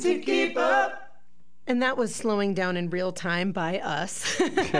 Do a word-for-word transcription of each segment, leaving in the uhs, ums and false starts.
to keep up. And that was Slowing Down in Real Time by us.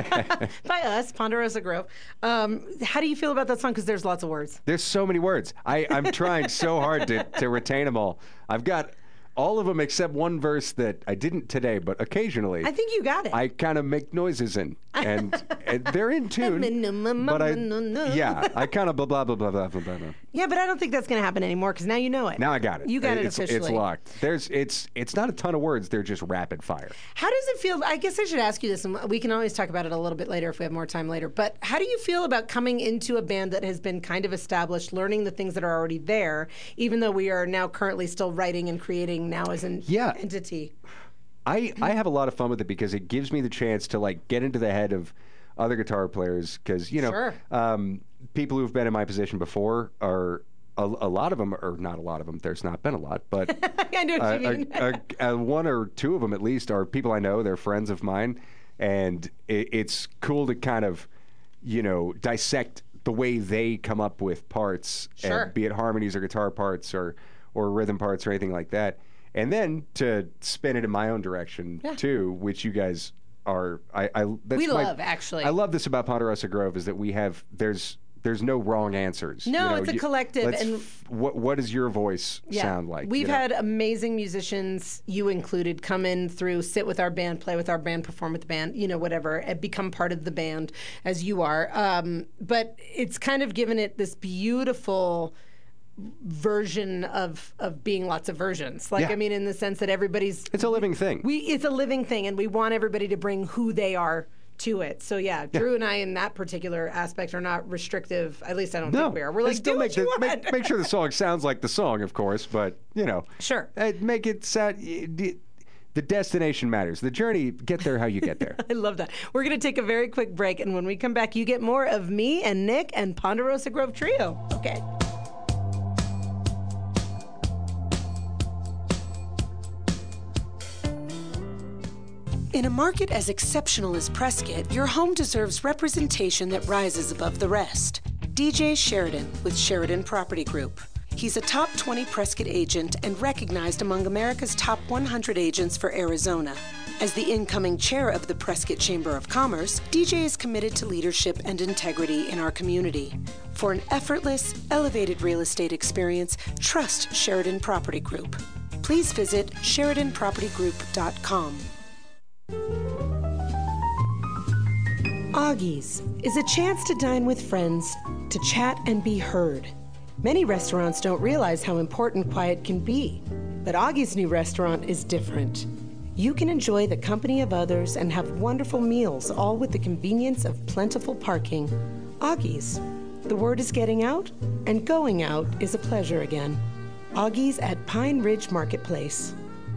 By us, Ponderosa Grove. Um, how do you feel about that song? Because there's lots of words. There's so many words. I, I'm trying so hard to, to retain them all. I've got all of them except one verse that I didn't today, but occasionally. I think you got it. I kind of make noises in, and, and they're in tune. But I, yeah, I kind of blah, blah, blah, blah, blah, blah, blah. Yeah, but I don't think that's going to happen anymore because now you know it. Now I got it. You got it it's, officially. It's locked. There's, it's, it's not a ton of words. They're just rapid fire. How does it feel? I guess I should ask you this, and we can always talk about it a little bit later if we have more time later. But how do you feel about coming into a band that has been kind of established, learning the things that are already there, even though we are now currently still writing and creating now as an yeah. entity? I, I have a lot of fun with it because it gives me the chance to like get into the head of other guitar players because, you know, sure. um, people who've been in my position before are, a, a lot of them, or not a lot of them, there's not been a lot, but I know what uh, you mean. a, a, a one or two of them at least are people I know, they're friends of mine, and it, it's cool to kind of, you know, dissect the way they come up with parts, sure. and be it harmonies or guitar parts or, or rhythm parts or anything like that. And then to spin it in my own direction, yeah. too, which you guys are... I, I that's we my, love, actually. I love this about Ponderosa Grove, is that we have... There's there's no wrong answers. No, you know, it's a you, collective. And f- what what does your voice yeah, sound like? We've you know? had amazing musicians, you included, come in through, sit with our band, play with our band, perform with the band, you know, whatever, and become part of the band as you are. Um, but it's kind of given it this beautiful version of of being lots of versions. Like, yeah. I mean, in the sense that everybody's... It's a living thing. We It's a living thing, and we want everybody to bring who they are to it. So, yeah, yeah. Drew and I in that particular aspect are not restrictive. At least I don't no. think we are. We're like, do make what you the, want. Make, make sure the song sounds like the song, of course, but, you know. Sure. Uh, make it sound... The destination matters. The journey, get there how you get there. I love that. We're going to take a very quick break, and when we come back, you get more of me and Nick and Ponderosa Grove Trio. Okay. In a market as exceptional as Prescott, your home deserves representation that rises above the rest. D J Sheridan with Sheridan Property Group. He's a top twenty Prescott agent and recognized among America's top one hundred agents for Arizona. As the incoming chair of the Prescott Chamber of Commerce, D J is committed to leadership and integrity in our community. For an effortless, elevated real estate experience, trust Sheridan Property Group. Please visit sheridan property group dot com. Augie's is a chance to dine with friends, to chat and be heard. Many restaurants don't realize how important quiet can be, but Augie's new restaurant is different. You can enjoy the company of others and have wonderful meals, all with the convenience of plentiful parking. Augie's. The word is getting out, and going out is a pleasure again. Augie's at Pine Ridge Marketplace.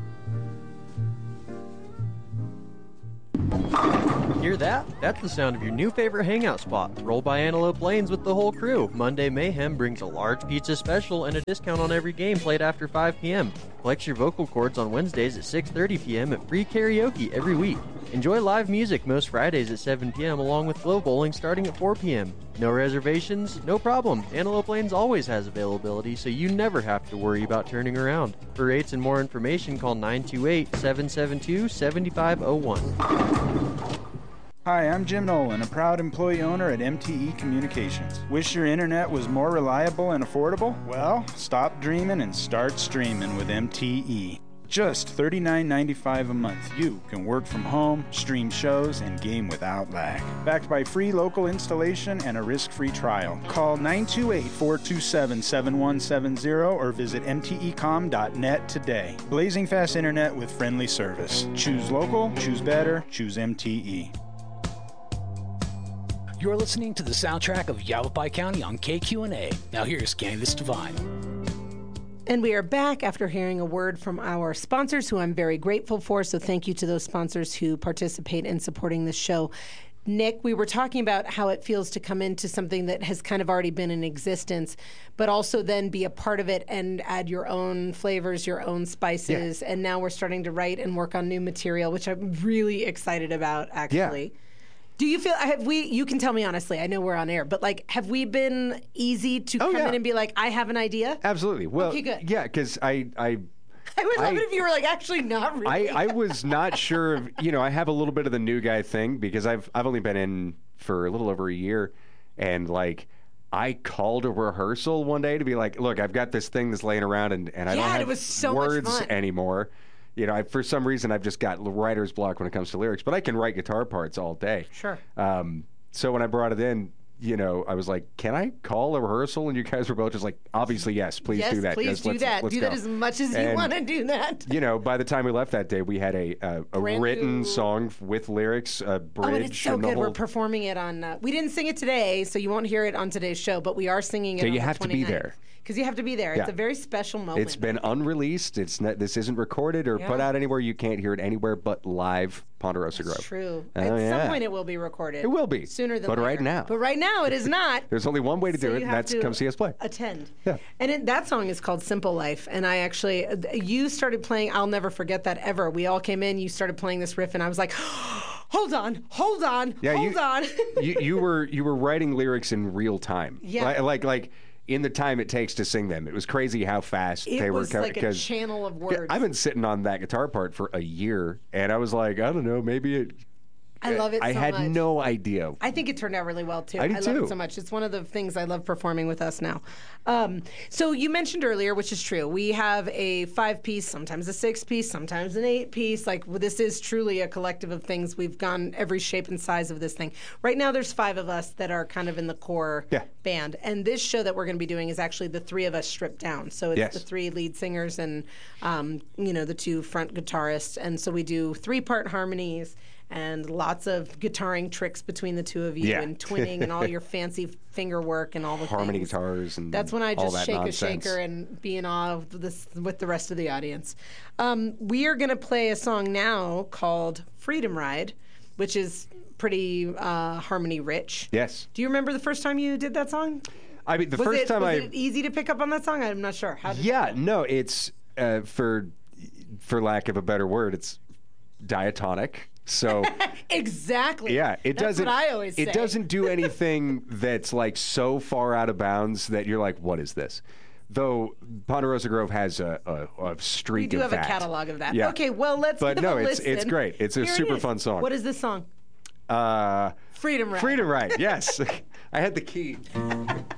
Hear that? That's the sound of your new favorite hangout spot. Roll by Antelope Lanes with the whole crew. Monday Mayhem brings a large pizza special and a discount on every game played after five p.m. Flex your vocal cords on Wednesdays at six thirty p.m. at free karaoke every week. Enjoy live music most Fridays at seven p.m. along with flow bowling starting at four p.m. No reservations? No problem. Antelope Lanes always has availability, so you never have to worry about turning around. For rates and more information, call nine two eight, seven seven two, seven five zero one. Hi, I'm Jim Nolan, a proud employee owner at M T E Communications. Wish your internet was more reliable and affordable? Well, stop dreaming and start streaming with M T E. Just thirty-nine ninety-five a month, you can work from home, stream shows, and game without lag. Backed by free local installation and a risk-free trial. Call nine two eight, four two seven, seven one seven zero or visit m t e com dot net today. Blazing fast internet with friendly service. Choose local, choose better, choose M T E. You're listening to the soundtrack of Yavapai County on K Q N A. Now here's Candace Devine. And we are back after hearing a word from our sponsors, who I'm very grateful for. So thank you to those sponsors who participate in supporting this show. Nick, we were talking about how it feels to come into something that has kind of already been in existence, but also then be a part of it and add your own flavors, your own spices. Yeah. And now we're starting to write and work on new material, which I'm really excited about, actually. Yeah. Do you feel, have we, you can tell me honestly, I know we're on air, but like, have we been easy to oh, come yeah. in and be like, I have an idea? Absolutely. Well, okay, good. Yeah, because I, I, I would love I- it if you were like, actually not really. I, I was not sure of, you know, I have a little bit of the new guy thing because I've I've only been in for a little over a year, and like I called a rehearsal one day to be like, look, I've got this thing that's laying around and, and I Yeah, don't and have it was so much words fun. anymore. You know, I, for some reason I've just got writer's block when it comes to lyrics, but I can write guitar parts all day. Sure. Um, so when I brought it in, you know, I was like, can I call a rehearsal? And you guys were both just like, obviously, yes, please yes, do that. please Yes, do let's- that. let's do go. that as much as you And, want to do that. You know, by the time we left that day, we had a a, a Brand written new- song with lyrics, a bridge, Oh, and it's so and the good. whole. We're performing it on. Uh, we didn't sing it today, so you won't hear it on today's show. But we are singing it. So on you the have to be twenty-ninth. there. Because you have to be there. Yeah. It's a very special moment. It's been unreleased. It's not. This isn't recorded or put Yeah. out anywhere. You can't hear it anywhere but live Ponderosa Grove. It's true. Oh, At yeah. some point, it will be recorded. It will be. sooner than But right later. now. But right now, it is not. There's only one way to So do you it, and have that's to come see us play. Attend. Yeah. And it, that song is called Simple Life. And I actually, you started playing, I'll never forget that ever. We all came in, you started playing this riff, and I was like, hold on, hold on, Yeah, hold you, on. you you were you were writing lyrics in real time. Yeah. Like like, like in the time it takes to sing them. It was crazy how fast It they were. was co- like a 'cause- channel of words. I've been sitting on that guitar part for a year, and I was like, I don't know, maybe it. I love it I so had much. no idea. I think it turned out really well too. I do love too. it so much. It's one of the things I love performing with us now. Um, so you mentioned earlier, which is true. We have a five-piece, sometimes a six-piece, sometimes an eight-piece. Like well, this is truly a collective of things. We've gone every shape and size of this thing. Right now, there's five of us that are kind of in the core Yeah. band, and this show that we're going to be doing is actually the three of us stripped down. So it's Yes. the three lead singers and um, you know the two front guitarists, and so we do three-part harmonies. And lots of guitaring tricks between the two of you, Yeah. and twinning, and all your fancy finger work, and all the Harmony things. guitars and That's when I all just that shake nonsense. a shaker and be in awe of this with the rest of the audience. Um, we are going to play a song now called "Freedom Ride," which is pretty uh, harmony rich. Yes. Do you remember the first time you did that song? I mean, the Was first it time was I. it easy to pick up on that song? I'm not sure. How did Yeah, it go? no, it's uh, for for lack of a better word, it's diatonic. So Exactly. yeah, it That's doesn't. what I always say. It doesn't do anything that's like so far out of bounds that you're like, what is this? Though Ponderosa Grove has a, a, a We streak do of have that. a catalog of that. Yeah. Okay, well let's But give no, a it's listen. it's great. It's a Here it super is. fun song. What is this song? Uh, Freedom Ride. Freedom Ride. Yes, I had the key.